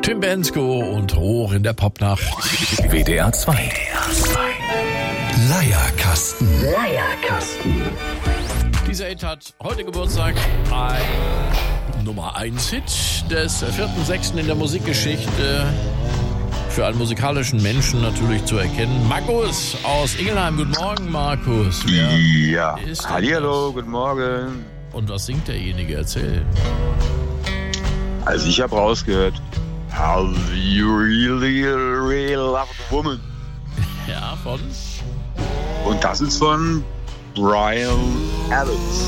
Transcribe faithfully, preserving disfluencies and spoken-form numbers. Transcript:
Jim Bensko und Hoch in der Popnacht. W D R zwei. Leierkasten. Leierkasten. Dieser Hit hat heute Geburtstag. Ein Nummer eins Hit des vierten sechsten in der Musikgeschichte. Für einen musikalischen Menschen natürlich zu erkennen. Markus aus Ingelheim. Guten Morgen, Markus. Wer ja, ist hallihallo, guten Morgen. Und was singt derjenige? Erzähl. Also ich habe rausgehört, Have you really, really loved a woman? Ja, von? Und das ist von Brian Adams.